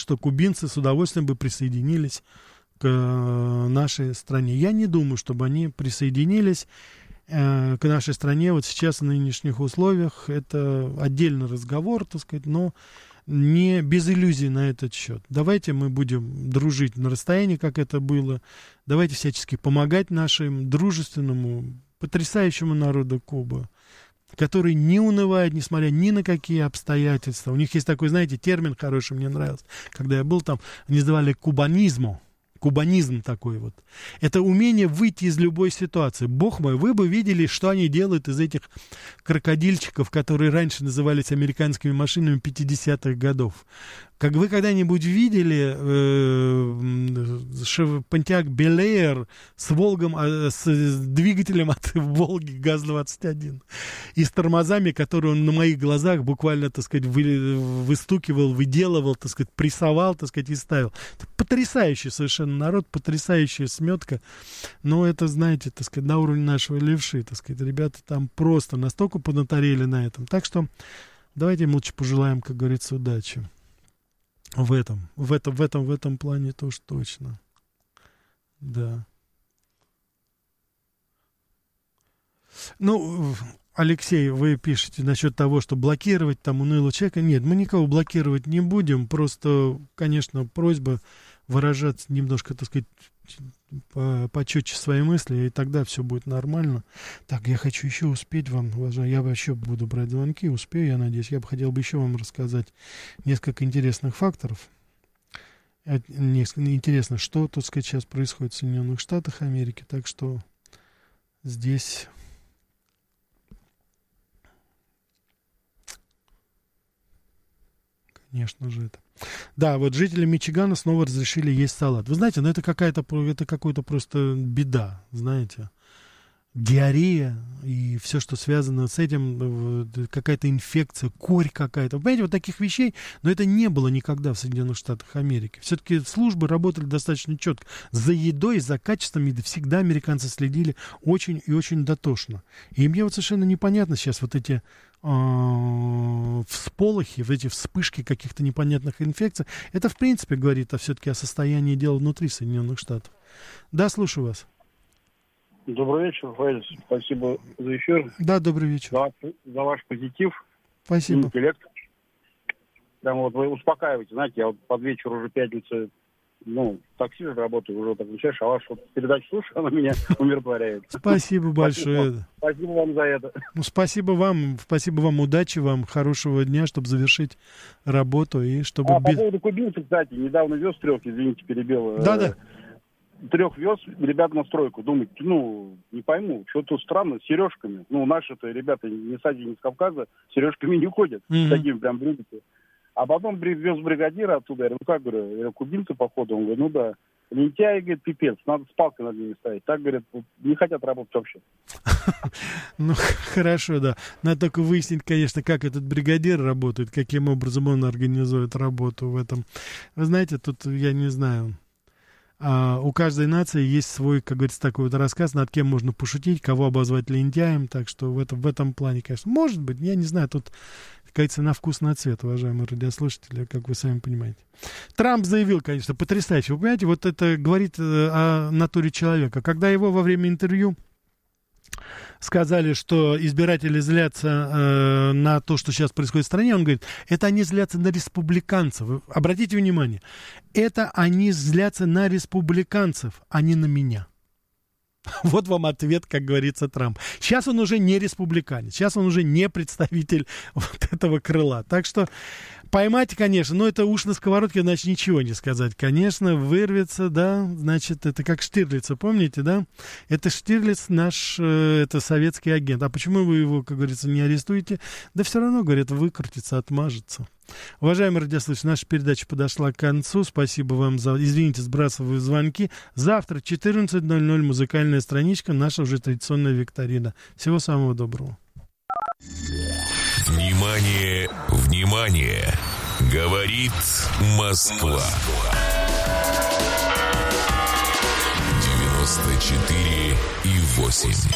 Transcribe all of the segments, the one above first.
что кубинцы с удовольствием бы присоединились к нашей стране. Я не думаю, чтобы они присоединились к нашей стране вот сейчас в нынешних условиях. Это отдельный разговор, так сказать, но не без иллюзий на этот счет. Давайте мы будем дружить на расстоянии, как это было. Давайте всячески помогать нашему дружественному, потрясающему народу Кубы, который не унывает, несмотря ни на какие обстоятельства. У них есть такой, знаете, термин хороший, мне нравился. Когда я был там, они называли кубанизмом. Кубанизм такой вот. Это умение выйти из любой ситуации. Бог мой, вы бы видели, что они делают из этих крокодильчиков, которые раньше назывались американскими машинами 50-х годов. Как вы когда-нибудь видели Pontiac Bel-Air с Волгом, с двигателем от Волги ГАЗ-21 и с тормозами, которые он на моих глазах буквально, так сказать, выстукивал, выделывал, так сказать, прессовал, так сказать, и ставил. Это потрясающий совершенно народ, потрясающая сметка. Но это, знаете, так сказать, на уровне нашего левши, так сказать, ребята там просто настолько поднаторели на этом. Так что давайте им лучше пожелаем, как говорится, удачи. В этом плане тоже точно. Да. Ну, Алексей, вы пишете насчет того, что блокировать там унылого человека. Нет, мы никого блокировать не будем. Просто, конечно, просьба выражать немножко, так сказать, почетче свои мысли, и тогда все будет нормально. Так, я хочу еще успеть вам, я еще буду брать звонки, успею, я надеюсь. Я бы хотел бы еще вам рассказать несколько интересных факторов. Интересно, что, так сказать, сейчас происходит в Соединенных Штатах Америки, так что здесь... Конечно же это. Да, вот жители Мичигана снова разрешили есть салат. Вы знаете, ну это какой-то просто беда, знаете. Диарея и все, что связано с этим, какая-то инфекция, корь какая-то. Вы понимаете, вот таких вещей, но это не было никогда в Соединенных Штатах Америки. Все-таки службы работали достаточно четко. За едой, за качеством еды всегда американцы следили очень и очень дотошно. И мне вот совершенно непонятно сейчас вот эти всполохи, вот эти вспышки каких-то непонятных инфекций. Это, в принципе, говорит все-таки о состоянии дел внутри Соединенных Штатов. Да, слушаю вас. Добрый вечер, Фаэль. Спасибо за эфир. Да, добрый вечер. За ваш позитив. Спасибо. Интеллект. Прям вот вы успокаиваете. Знаете, я вот под вечер уже пятница, в такси же работаю, уже так начинаешь, а вашу передачу слушаю, она меня умиротворяет. Спасибо большое. Спасибо вам за это. Ну, спасибо вам, удачи вам, хорошего дня, чтобы завершить работу и чтобы... По поводу кубинцев, кстати, недавно вез 3, извините, перебил. Да. 3 вез ребят на стройку. Думаю, не пойму, что-то странно с сережками. Наши-то ребята не с Азии, не с Кавказа, с сережками не ходят, такими прям брюками. А потом вез бригадира оттуда, я говорю, кубинцы, походу, он говорит, да, лентяи, говорит, пипец, надо с палкой над ними стоять. Так, говорят, не хотят работать вообще. Ну, хорошо, да. Надо только выяснить, конечно, как этот бригадир работает, каким образом он организует работу в этом. Вы знаете, тут, я не знаю... у каждой нации есть свой, как говорится, такой вот рассказ, над кем можно пошутить, кого обозвать лентяем, так что в этом плане, конечно, может быть, я не знаю, тут, как говорится, на вкус, на цвет, уважаемые радиослушатели, как вы сами понимаете. Трамп заявил, конечно, потрясающе, вы понимаете, вот это говорит о натуре человека, когда его во время интервью сказали, что избиратели злятся на то, что сейчас происходит в стране, он говорит, это они злятся на республиканцев. Обратите внимание, это они злятся на республиканцев, а не на меня. Вот вам ответ, как говорится, Трамп. Сейчас он уже не республиканец, сейчас он уже не представитель вот этого крыла. Так что поймать, конечно, но это уж на сковородке, значит, ничего не сказать. Конечно, вырвется, да, значит, это как Штирлица, помните, да? Это Штирлиц наш, это советский агент. А почему вы его, как говорится, не арестуете? Да все равно, говорят, выкрутится, отмажется. Уважаемые радиослушатели, наша передача подошла к концу. Спасибо вам за... Извините, сбрасываю звонки. Завтра 14:00 музыкальная страничка, наша уже традиционная викторина. Всего самого доброго. Внимание, внимание! Говорит Москва. 94,8.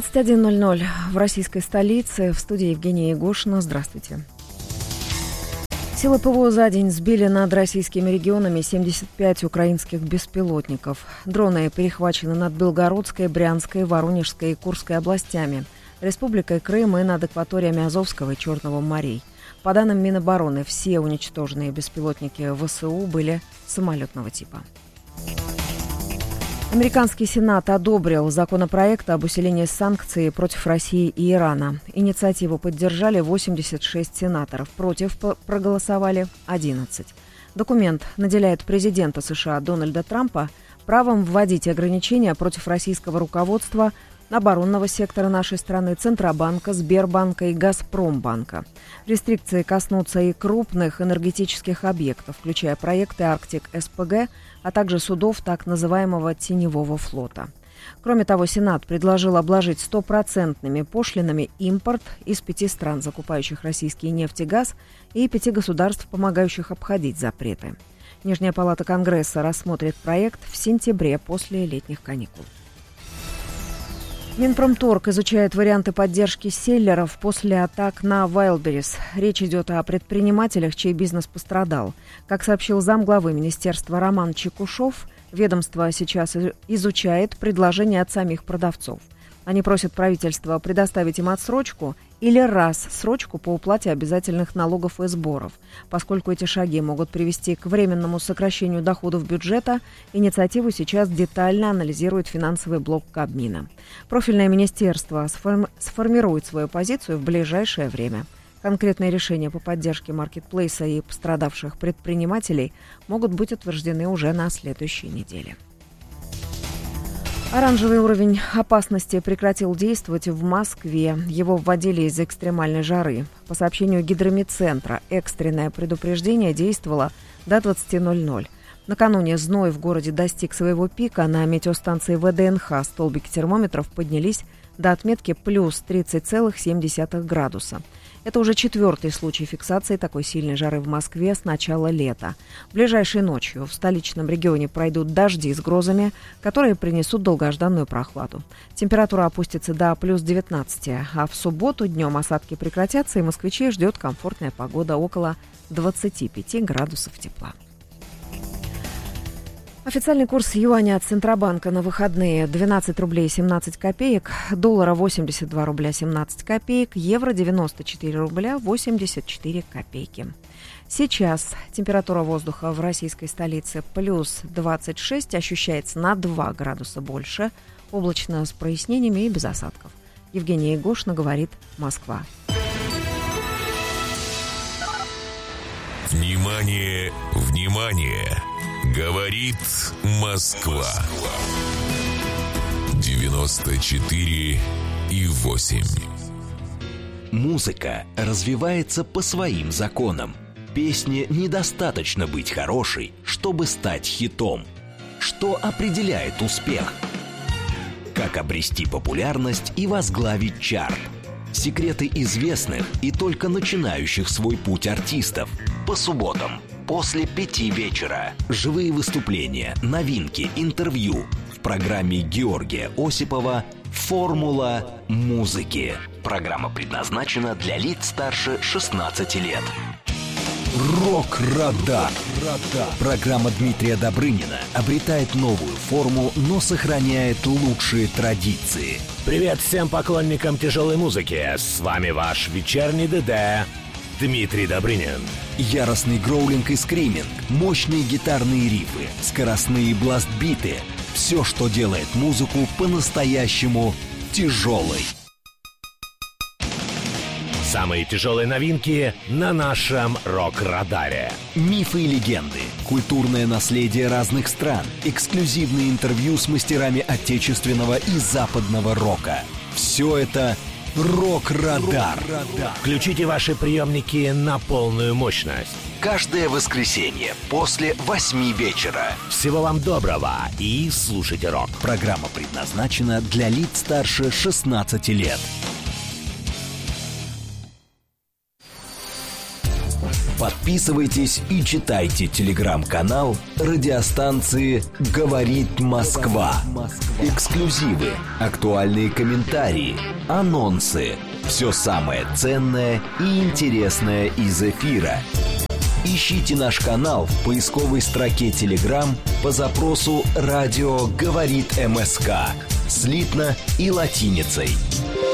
21:00 в российской столице. В студии Евгения Егошина. Здравствуйте. Силы ПВО за день сбили над российскими регионами 75 украинских беспилотников. Дроны перехвачены над Белгородской, Брянской, Воронежской и Курской областями, Республикой Крым и над акваториями Азовского и Черного морей. По данным Минобороны, все уничтоженные беспилотники ВСУ были самолетного типа. Американский Сенат одобрил законопроект об усилении санкций против России и Ирана. Инициативу поддержали 86 сенаторов, против проголосовали 11. Документ наделяет президента США Дональда Трампа правом вводить ограничения против российского руководства, оборонного сектора нашей страны, Центробанка, Сбербанка и Газпромбанка. Рестрикции коснутся и крупных энергетических объектов, включая проекты «Арктик СПГ», а также судов так называемого «теневого флота». Кроме того, Сенат предложил обложить 100% пошлинами импорт из 5 стран, закупающих российский нефть и газ, и 5 государств, помогающих обходить запреты. Нижняя палата Конгресса рассмотрит проект в сентябре после летних каникул. Минпромторг изучает варианты поддержки селлеров после атак на Wildberries. Речь идет о предпринимателях, чей бизнес пострадал. Как сообщил замглавы министерства Роман Чекушев, ведомство сейчас изучает предложения от самих продавцов. Они просят правительство предоставить им отсрочку или рассрочку по уплате обязательных налогов и сборов. Поскольку эти шаги могут привести к временному сокращению доходов бюджета, инициативу сейчас детально анализирует финансовый блок Кабмина. Профильное министерство сформирует свою позицию в ближайшее время. Конкретные решения по поддержке маркетплейса и пострадавших предпринимателей могут быть утверждены уже на следующей неделе. Оранжевый уровень опасности прекратил действовать в Москве. Его вводили из-за экстремальной жары. По сообщению Гидрометцентра, экстренное предупреждение действовало до 20:00. Накануне зной в городе достиг своего пика. На метеостанции ВДНХ столбики термометров поднялись до отметки плюс 30,7 градуса. Это уже 4-й случай фиксации такой сильной жары в Москве с начала лета. Ближайшей ночью в столичном регионе пройдут дожди с грозами, которые принесут долгожданную прохладу. Температура опустится до плюс 19, а в субботу днем осадки прекратятся, и москвичей ждет комфортная погода около 25 градусов тепла. Официальный курс юаня от Центробанка на выходные 12 рублей 17 копеек, доллара 82 рубля 17 копеек, евро 94 рубля 84 копейки. Сейчас температура воздуха в российской столице плюс 26, ощущается на 2 градуса больше, облачно с прояснениями и без осадков. Евгения Егошина говорит, Москва. Внимание, внимание! Говорит Москва. 94,8. Музыка развивается по своим законам. Песне недостаточно быть хорошей, чтобы стать хитом. Что определяет успех? Как обрести популярность и возглавить чарт? Секреты известных и только начинающих свой путь артистов. По субботам после 5 вечера. Живые выступления, новинки, интервью. В программе Георгия Осипова «Формула музыки». Программа предназначена для лиц старше 16 лет. Рок-радар. Программа Дмитрия Добрынина обретает новую форму, но сохраняет лучшие традиции. Привет всем поклонникам тяжелой музыки. С вами ваш вечерний ДД Дмитрий Добрынин. Яростный гроулинг и скриминг, мощные гитарные рифы, скоростные бластбиты. Все, что делает музыку по-настоящему тяжелой. Самые тяжелые новинки на нашем рок-радаре. Мифы и легенды, культурное наследие разных стран, эксклюзивные интервью с мастерами отечественного и западного рока. Все это «Рок-радар». Включите ваши приемники на полную мощность. Каждое воскресенье после 8 вечера. Всего вам доброго и слушайте рок. Программа предназначена для лиц старше 16 лет. Подписывайтесь и читайте телеграм-канал радиостанции «Говорит Москва». Эксклюзивы, актуальные комментарии, анонсы. Все самое ценное и интересное из эфира. Ищите наш канал в поисковой строке Telegram по запросу «Радио говорит МСК» слитно и латиницей.